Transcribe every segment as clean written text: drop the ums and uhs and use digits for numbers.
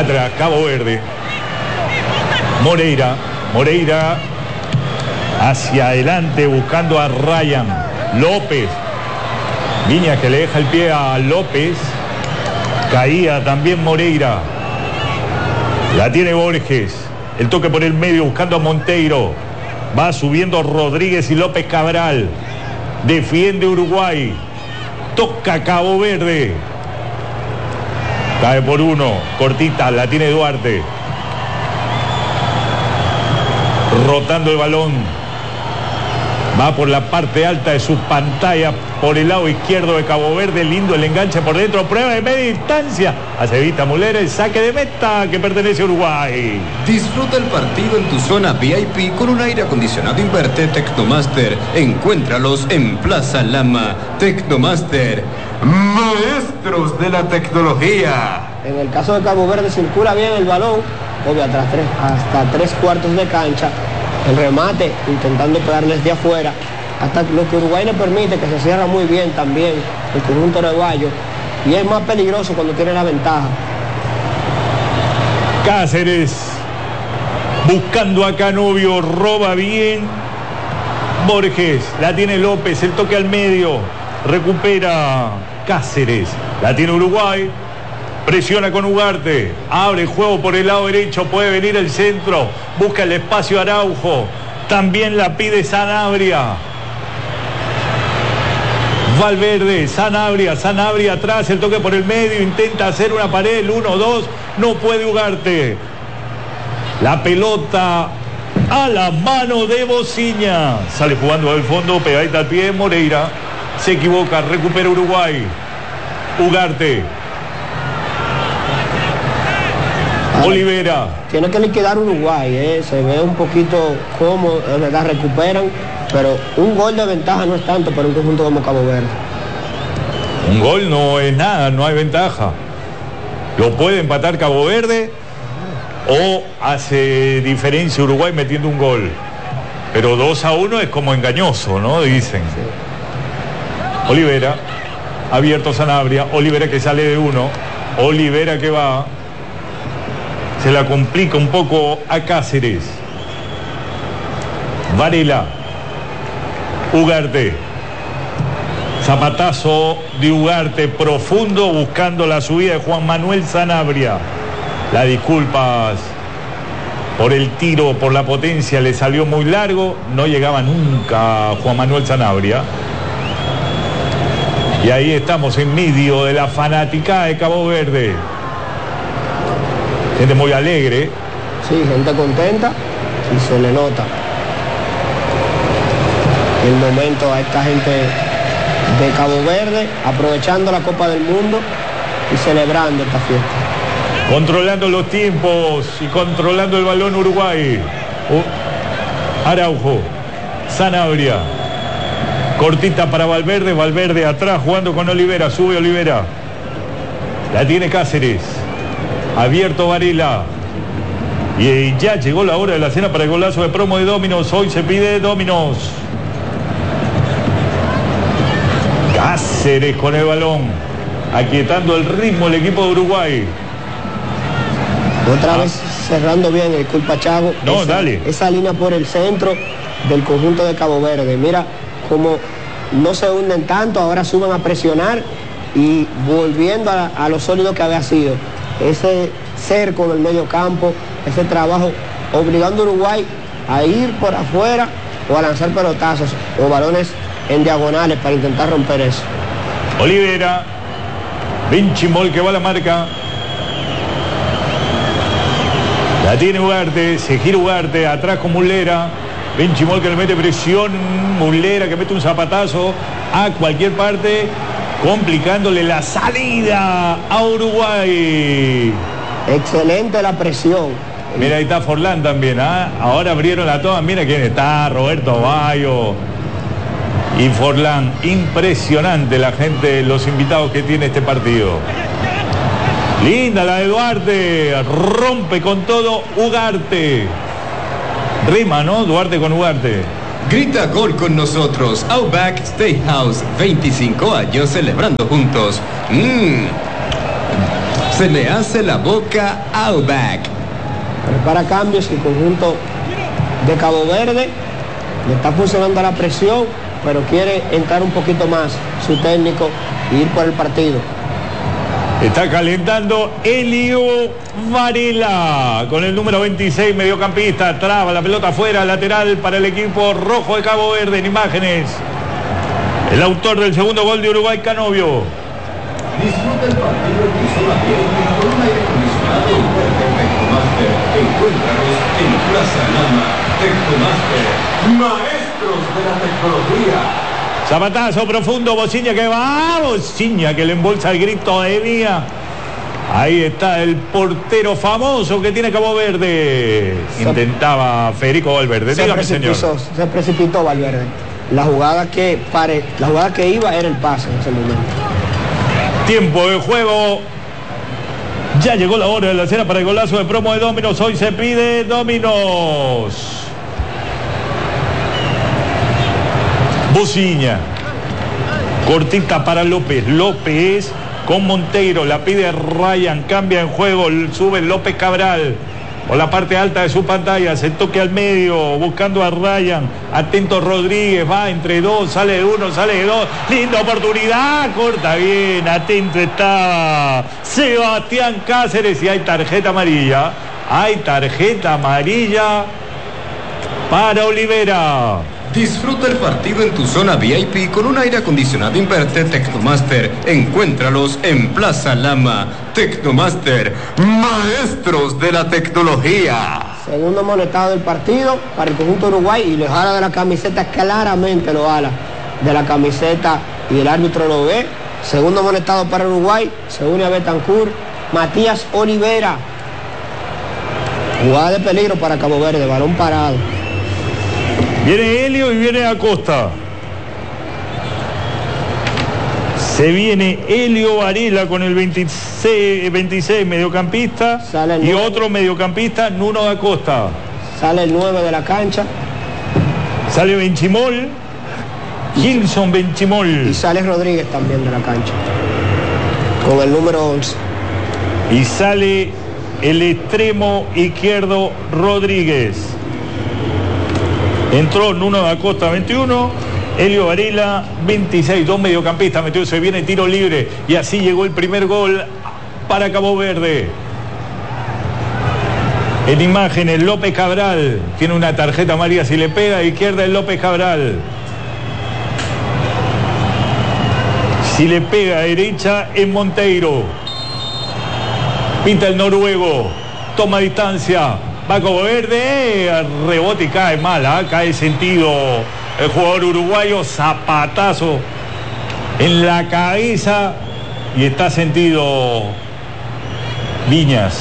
atrás, Cabo Verde. Moreira hacia adelante buscando a Ryan. López. Viñas que le deja el pie a López. Caía también Moreira. La tiene Borges. El toque por el medio buscando a Monteiro. Va subiendo Rodríguez y López Cabral. Defiende Uruguay. Toca Cabo Verde. Cae por uno. Cortita, la tiene Duarte. Rotando el balón. Va por la parte alta de su pantalla. Por el lado izquierdo de Cabo Verde. Lindo el enganche por dentro. Prueba de media distancia. Acevita Mulera. El saque de meta que pertenece a Uruguay. Disfruta el partido en tu zona VIP con un aire acondicionado Inverte Tecnomaster. Encuéntralos en Plaza Lama. Tecnomaster, maestros de la tecnología. En el caso de Cabo Verde circula bien el balón, obvio, hasta 3/4 de cancha. El remate intentando pegarles de afuera, hasta lo que Uruguay le permite, que se cierra muy bien también el conjunto uruguayo, y es más peligroso cuando tiene la ventaja. Cáceres buscando a Canovio, roba bien Borges, la tiene López, el toque al medio, recupera Cáceres, la tiene Uruguay. Presiona con Ugarte, abre el juego por el lado derecho, puede venir el centro, busca el espacio Araujo, también la pide Sanabria. Valverde, Sanabria atrás, el toque por el medio, intenta hacer una pared, 1-2, no puede Ugarte. La pelota a la mano de Bociña, sale jugando al fondo, pegadita al pie de Moreira, se equivoca, recupera Uruguay. Ugarte. Olivera. Tiene que liquidar Uruguay, se ve un poquito cómodo, la recuperan, pero un gol de ventaja no es tanto para un conjunto como Cabo Verde. Un gol no es nada, no hay ventaja. Lo puede empatar Cabo Verde o hace diferencia Uruguay metiendo un gol. Pero 2-1 es como engañoso, ¿no? Dicen. Sí. Olivera, abierto Sanabria, Olivera que sale de uno, Olivera que va. Se la complica un poco a Cáceres. Varela. Ugarte. Zapatazo de Ugarte profundo buscando la subida de Juan Manuel Sanabria. Las disculpas por el tiro, por la potencia, le salió muy largo. No llegaba nunca Juan Manuel Sanabria. Y ahí estamos en medio de la fanaticada de Cabo Verde. Gente muy alegre. Sí, gente contenta y se le nota el momento a esta gente de Cabo Verde, aprovechando la Copa del Mundo y celebrando esta fiesta. Controlando los tiempos y controlando el balón Uruguay. Araujo, Sanabria, cortita para Valverde, Valverde atrás jugando con Olivera, sube Olivera. La tiene Cáceres. Abierto Varela. Y ya llegó la hora de la cena para el golazo de promo de Dominos. Hoy se pide Dominos. Cáceres con el balón, aquietando el ritmo el equipo de Uruguay. Otra vez cerrando bien, disculpa Chago. No, dale. Esa línea por el centro del conjunto de Cabo Verde. Mira cómo no se hunden tanto, ahora suben a presionar y volviendo a lo sólido que había sido. Ese cerco del medio campo, ese trabajo, obligando a Uruguay a ir por afuera o a lanzar pelotazos o balones en diagonales para intentar romper eso. Olivera, Benchimol que va a la marca. La tiene Ugarte, se gira Ugarte, atrás con Mulera. Benchimol que le mete presión, Mulera que mete un zapatazo a cualquier parte, complicándole la salida a Uruguay. Excelente la presión. Mira, ahí está Forlán también, ¿eh? Ahora abrieron la toma, mira quién está, Roberto Bayo y Forlán. Impresionante la gente, los invitados que tiene este partido. Linda la de Duarte, rompe con todo Ugarte. Rima, ¿no? Duarte con Ugarte. Grita gol con nosotros. Outback Steakhouse, 25 años celebrando juntos. Se le hace la boca al back. Prepara cambios el conjunto de Cabo Verde. Le está funcionando la presión, pero quiere entrar un poquito más su técnico y ir por el partido. Está calentando Elio Varela con el número 26, mediocampista. Traba la pelota afuera, lateral para el equipo rojo de Cabo Verde. En imágenes, el autor del segundo gol de Uruguay, Canovio. Disfruta el partido en tu zona VIP con un aire acondicionado Tecnomaster. Encuéntranos en Plaza Lama. Tecnomaster, maestros de la tecnología. Zapatazo profundo, Bociña que va, Bociña que le embolsa el grito de Mía. Ahí está el portero famoso que tiene Cabo Verde. Intentaba Federico Valverde. Dígame, señor. Se precipitó Valverde. La jugada que iba era el pase en ese momento. Tiempo de juego. Ya llegó la hora de la cena para el golazo de promo de Dominos. Hoy se pide Dominos. Bociña, cortita para López. López con Monteiro, la pide Ryan, cambia en juego, sube López Cabral por la parte alta de su pantalla, se toque al medio, buscando a Ryan, atento Rodríguez, va entre dos, sale de uno, sale de dos, linda oportunidad, corta bien, atento estaba Sebastián Cáceres y hay tarjeta amarilla para Olivera. Disfruta el partido en tu zona VIP con un aire acondicionado inverter Tecnomaster. Encuéntralos en Plaza Lama. Tecnomaster, maestros de la tecnología. Segundo amonestado del partido para el conjunto Uruguay y lo jala de la camiseta, claramente lo jala de la camiseta y el árbitro lo ve. Segundo amonestado para Uruguay, se une a Betancourt, Matías Olivera. Jugada de peligro para Cabo Verde, balón parado. Viene Helio y viene Acosta. Se viene Elio Varela con el 26 mediocampista y otro mediocampista, Nuno Acosta. Sale el 9 de la cancha. Sale Benchimol, Gilson Benchimol. Y sale Rodríguez también de la cancha, con el número 11. Y sale el extremo izquierdo Rodríguez. Entró Nuno Acosta 21, Elio Varela 26, dos mediocampistas metió, se viene tiro libre y así llegó el primer gol para Cabo Verde. En imágenes, López Cabral tiene una tarjeta amarilla, si le pega a izquierda es López Cabral. Si le pega a derecha es Monteiro. Pinta el noruego, toma distancia. Va Cabo Verde, rebote y cae mal, cae sentido el jugador uruguayo, zapatazo en la cabeza y está sentido Viñas.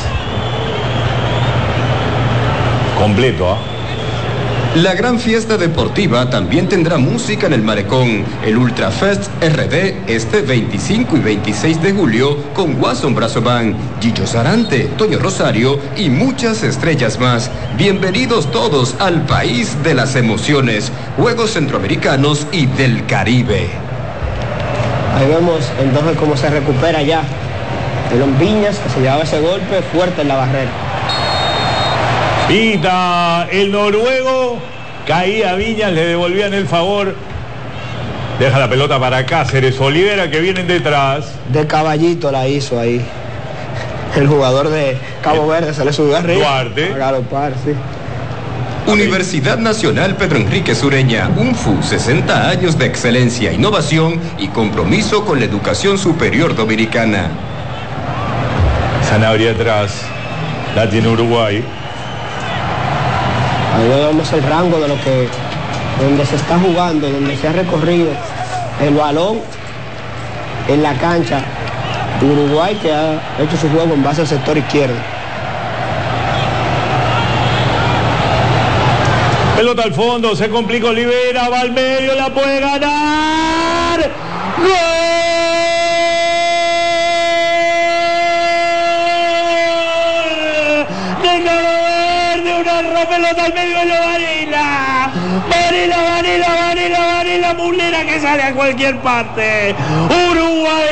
Completo, La gran fiesta deportiva también tendrá música en el Malecón. El Ultrafest RD este 25 y 26 de julio con Wasson Brazo Band, Gillo Sarante, Toño Rosario y muchas estrellas más. Bienvenidos todos al país de las emociones, Juegos Centroamericanos y del Caribe. Ahí vemos entonces cómo se recupera ya el Viñas, que se llevaba ese golpe fuerte en la barrera. Pita el noruego, caía Viñas, le devolvían el favor. Deja la pelota para Cáceres, Olivera que vienen detrás. De caballito la hizo ahí. El jugador de Cabo Verde se le subió arriba. Duarte. A galopar, sí. Universidad Nacional Pedro Enrique Sureña, UNFU, 60 años de excelencia, innovación y compromiso con la educación superior dominicana. Sanabria atrás, la tiene Uruguay. Ahí vemos el rango de donde se está jugando, donde se ha recorrido el balón en la cancha. Uruguay que ha hecho su juego en base al sector izquierdo. Pelota al fondo, se complica Olivera, va al medio, la puede ganar. ¡Gol! De Cabo Verde, una pelota al medio de Varela. Varela, Mulera que sale a cualquier parte. Uruguay.